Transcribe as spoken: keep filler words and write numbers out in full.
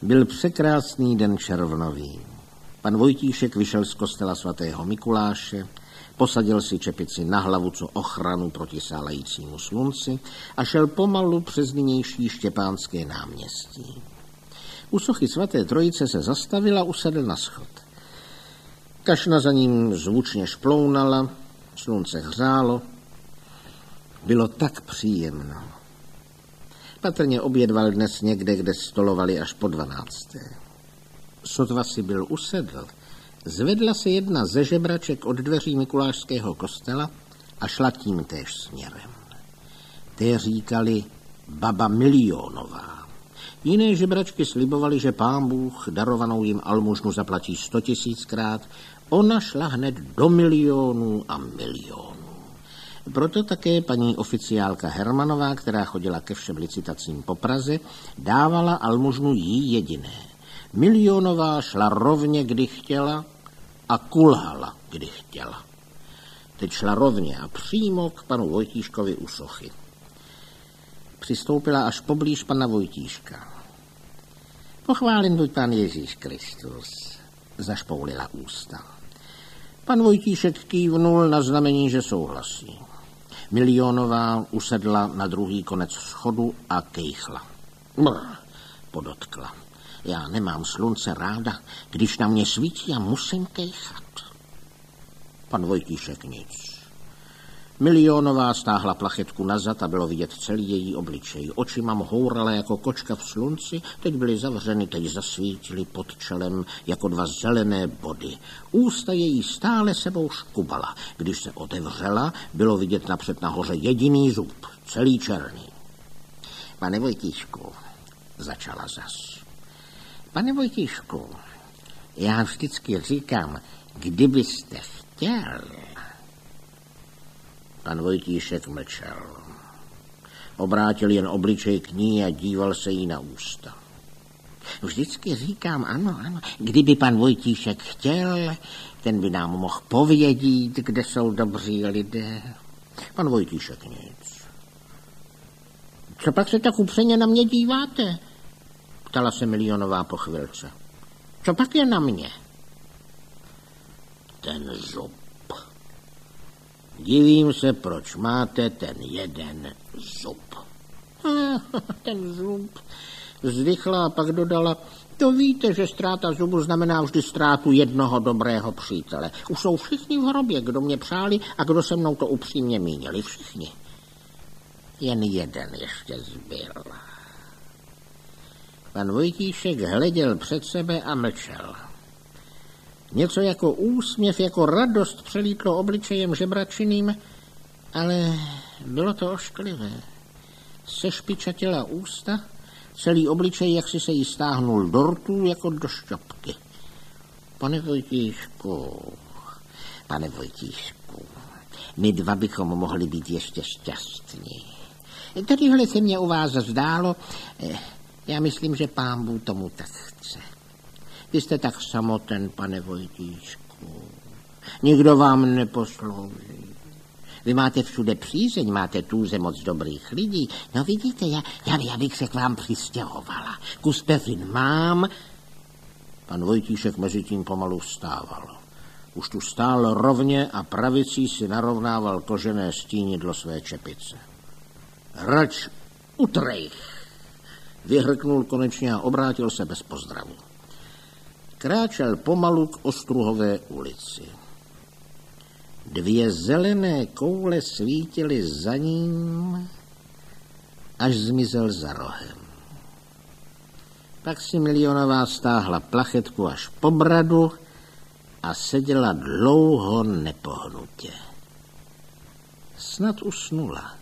Byl překrásný den červnový. Pan Vojtíšek vyšel z kostela svatého Mikuláše, posadil si čepici na hlavu, co ochranu proti sálajícímu slunci a šel pomalu přes nynější Štěpánské náměstí. U sochy svaté Trojice se zastavil a usedl na schod. Kašna za ním zvučně šplounala, slunce hřálo. Bylo tak příjemno. Patrně obědval dnes někde, kde stolovali až po dvanácté. Sotva si byl usedl, zvedla se jedna ze žebraček od dveří Mikulášského kostela a šla tím též směrem. Té říkali baba Milionová. Jiné žebračky slibovaly, že Pán Bůh darovanou jim almužnu zaplatí sto tisíckrát. Ona šla hned do milionů a milionů. Proto také paní oficiálka Hermanová, která chodila ke všem licitacím po Praze, dávala almužnu jí jediné. Milionová šla rovně, kdy chtěla, a kulhala, kdy chtěla. Teď šla rovně a přímo k panu Vojtíškovi u sochy. Přistoupila až poblíž pana Vojtíška. Pochválen buď Pán Ježíš Kristus, zašpoulila ústa. Pan Vojtíšek kývnul na znamení, že souhlasí. Milionová usedla na druhý konec schodu a kejchla. Brr, podotkla. Já nemám slunce ráda, když na mě svítí a musím kejchat. Pan Vojtíšek nic. Milionová stáhla plachetku nazad a bylo vidět celý její obličej. Oči mám hourala jako kočka v slunci, teď byly zavřeny, teď zasvítily pod čelem jako dva zelené body. Ústa její stále sebou škubala. Když se otevřela, bylo vidět napřed nahoře jediný zub, celý černý. Pane Vojtíšku, začala zas. Pane Vojtíšku, já vždycky říkám, kdybyste chtěl... Pan Vojtíšek mlčel. Obrátil jen obličej k ní a díval se jí na ústa. Vždycky říkám, ano, ano, kdyby pan Vojtíšek chtěl, ten by nám mohl povědět, kde jsou dobří lidé. Pan Vojtíšek nic. Co pak se tak upřeně na mě díváte? Ptala se Milionová po chvilce. Co pak je na mě? Ten zub. Divím se, proč máte ten jeden zub. Ten zub. Vzdychla a pak dodala, to víte, že ztráta zubu znamená vždy ztrátu jednoho dobrého přítele. Už jsou všichni v hrobě, kdo mě přáli a kdo se mnou to upřímně mínili. Všichni. Jen jeden ještě zbyl. Pan Vojtíšek hleděl před sebe a mlčel. Něco jako úsměv, jako radost přelítlo obličejem žebračiným, ale bylo to ošklivé. Sešpičatila ústa, celý obličej, jak si se jí stáhnul do rtů, jako do šťopky. Pane Vojtíšku, pane Vojtíšku, my dva bychom mohli být ještě šťastní. Tadyhle se mě u vás zdálo, já myslím, že Pán Bůh tomu tak chce. Vy jste tak samoten, pane Vojtíšku. Nikdo vám neposlouží. Vy máte všude přízeň, máte tůze moc dobrých lidí. No vidíte, já, já, já bych se k vám přistěhovala. Kus pevin mám. Pan Vojtíšek mezi tím pomalu vstával. Už tu stál rovně a pravicí si narovnával kožené stínidlo své čepice. Rač utrejch, vyhrknul konečně a obrátil se bez pozdravu. Kráčel pomalu k Ostruhové ulici. Dvě zelené koule svítily za ním, až zmizel za rohem. Pak si Milionová stáhla plachetku až po bradu a seděla dlouho nepohnutě. Snad usnula.